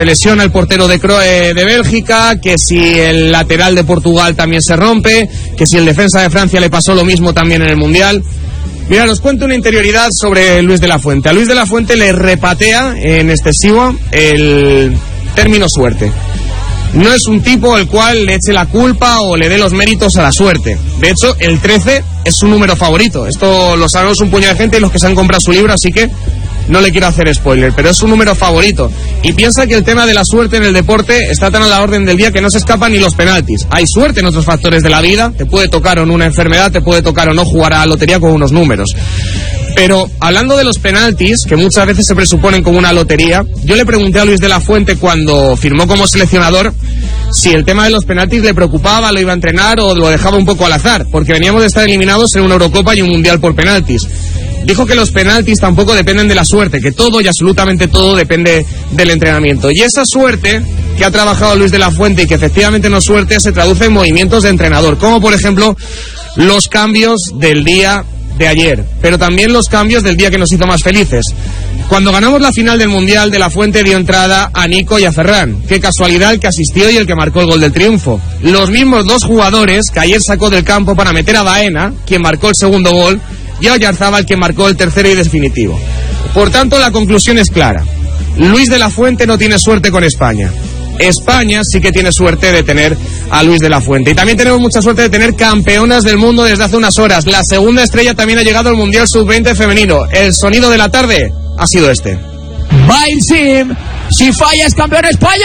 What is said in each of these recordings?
Se lesiona el portero de Bélgica, que si el lateral de Portugal también se rompe, que si el defensa de Francia le pasó lo mismo también en el Mundial. Mira, os cuento una interioridad sobre Luis de la Fuente. A Luis de la Fuente le repatea en excesivo el término suerte. No es un tipo el cual le eche la culpa o le dé los méritos a la suerte. De hecho, el 13 es su número favorito. Esto lo sabemos un puñado de gente y los que se han comprado su libro, así que no le quiero hacer spoiler, pero es su número favorito. Y piensa que el tema de la suerte en el deporte está tan a la orden del día que no se escapan ni los penaltis. Hay suerte en otros factores de la vida, te puede tocar o no una enfermedad, te puede tocar o no jugar a la lotería con unos números. Pero hablando de los penaltis, que muchas veces se presuponen como una lotería, yo le pregunté a Luis de la Fuente cuando firmó como seleccionador si el tema de los penaltis le preocupaba, lo iba a entrenar o lo dejaba un poco al azar, porque veníamos de estar eliminados en una Eurocopa y un Mundial por penaltis. Dijo que los penaltis tampoco dependen de la suerte, que todo y absolutamente todo depende del entrenamiento. Y esa suerte que ha trabajado Luis de la Fuente y que efectivamente no es suerte, se traduce en movimientos de entrenador, como por ejemplo los cambios del día de ayer, pero también los cambios del día que nos hizo más felices. Cuando ganamos la final del Mundial, de la Fuente dio entrada a Nico y a Ferran. Qué casualidad el que asistió y el que marcó el gol del triunfo. Los mismos dos jugadores que ayer sacó del campo para meter a Baena, quien marcó el segundo gol, y a Oyarzábal, quien marcó el tercero y definitivo. Por tanto, la conclusión es clara. Luis de la Fuente no tiene suerte con España. España sí que tiene suerte de tener a Luis de la Fuente. Y también tenemos mucha suerte de tener campeonas del mundo desde hace unas horas. La segunda estrella también ha llegado al Mundial Sub-20 femenino. El sonido de la tarde ha sido este. Va Ilsim. Si falla es campeón España.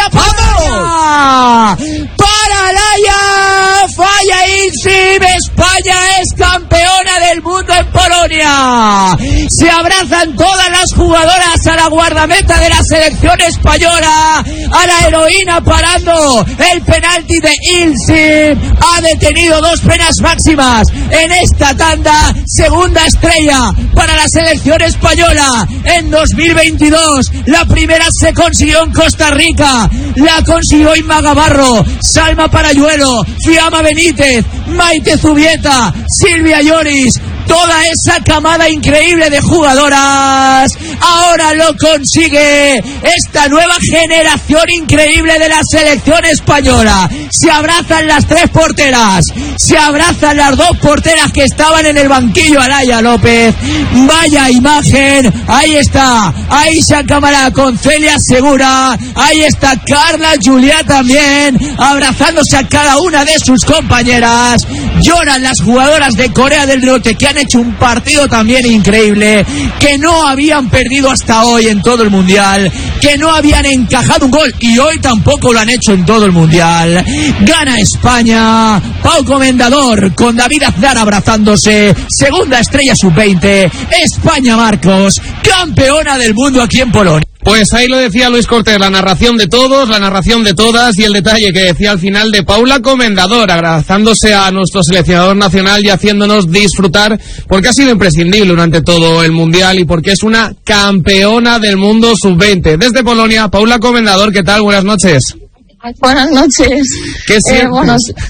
¡Vamos! ¡Para Laia! Falla Ilsim. España es campeona del mundo en Polonia. Se abrazan todas las jugadoras a la guardameta de la selección española, a la heroína parando el penalti de Ilsim. Ha detenido dos penas máximas en esta tanda. Segunda estrella para la selección española en 2022. La primera se consiguió en Costa Rica, la consiguió Inma Gavarro, Salma Parayuelo, Fiamma Benítez, Maite Zubieta, Silvia Lloris. Toda esa camada increíble de jugadoras ahora lo consigue esta nueva generación increíble de la selección española. Se abrazan las tres porteras, se abrazan las dos porteras que estaban en el banquillo. Alaya López, vaya imagen. Ahí está Aisha Cámara con Celia Segura, ahí está Carla Juliá también abrazándose a cada una de sus compañeras. Lloran las jugadoras de Corea del Norte, que han hecho un partido también increíble, que no habían perdido hasta hoy en todo el Mundial, que no habían encajado un gol y hoy tampoco lo han hecho en todo el Mundial. Gana España. Pau Comendador con David Aznar abrazándose. Segunda estrella sub-20. España, Marcos, campeona del mundo aquí en Polonia. Pues ahí lo decía Luis Cortés, la narración de todos, la narración de todas y el detalle que decía al final de Paula Comendador, abrazándose a nuestro seleccionador nacional y haciéndonos disfrutar, porque ha sido imprescindible durante todo el Mundial y porque es una campeona del mundo sub-20. Desde Polonia, Paula Comendador, ¿qué tal? Buenas noches. Buenas noches. ¿Qué sientes? Bueno,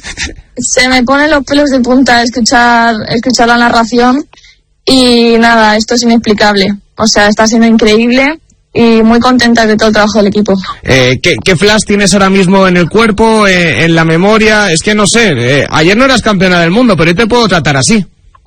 se me ponen los pelos de punta escuchar la narración y nada, esto es inexplicable. O sea, está siendo increíble. Y muy contenta de todo el trabajo del equipo. ¿Qué flash tienes ahora mismo en el cuerpo, en la memoria? Es que no sé, ayer no eras campeona del mundo, pero hoy te puedo tratar así.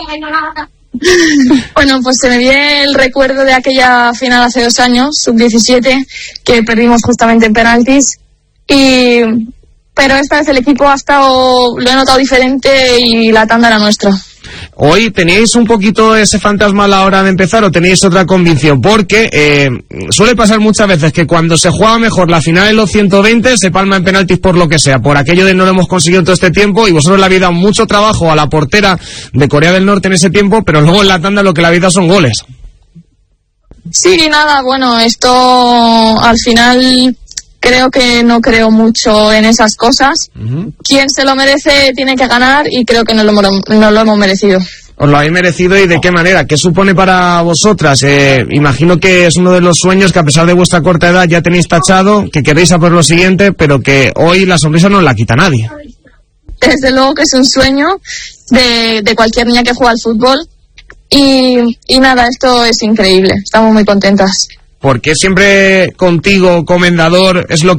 Bueno, pues se me viene el recuerdo de aquella final hace 2 años, sub-17, que perdimos justamente en penaltis. Pero esta vez el equipo lo he notado diferente y la tanda era nuestra. ¿Hoy teníais un poquito ese fantasma a la hora de empezar o teníais otra convicción? Porque suele pasar muchas veces que cuando se juega mejor la final en los 120 se palma en penaltis por lo que sea, por aquello de no lo hemos conseguido todo este tiempo y vosotros le habéis dado mucho trabajo a la portera de Corea del Norte en ese tiempo, pero luego en la tanda lo que le habéis dado son goles. Sí, nada, bueno, esto al final creo que no creo mucho en esas cosas. Uh-huh. Quien se lo merece tiene que ganar y creo que no lo hemos merecido. Os lo habéis merecido y de qué manera. ¿Qué supone para vosotras? Imagino que es uno de los sueños que a pesar de vuestra corta edad ya tenéis tachado, que queréis a por lo siguiente, pero que hoy la sonrisa no la quita nadie. Desde luego que es un sueño de cualquier niña que juega al fútbol y nada, esto es increíble. Estamos muy contentas. ¿por qué siempre contigo, Comendador, es lo